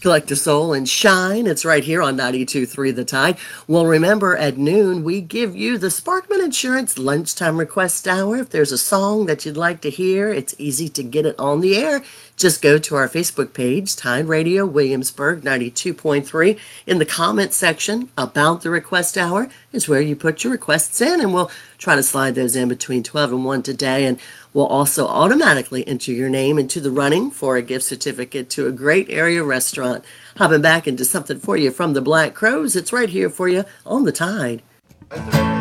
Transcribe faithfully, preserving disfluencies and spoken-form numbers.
Collect a soul and shine. It's right here on ninety-two point three The Tide. Well, remember, at noon, we give you the Sparkman Insurance Lunchtime Request Hour. If there's a song that you'd like to hear, it's easy to get it on the air. Just go to our Facebook page, Tide Radio Williamsburg ninety-two point three. In the comment section about the request hour is where you put your requests in, and we'll try to slide those in between twelve and one today. And we'll also automatically enter your name into the running for a gift certificate to a great area restaurant. Hopping back into something for you from the Black Crowes. It's right here for you on the Tide.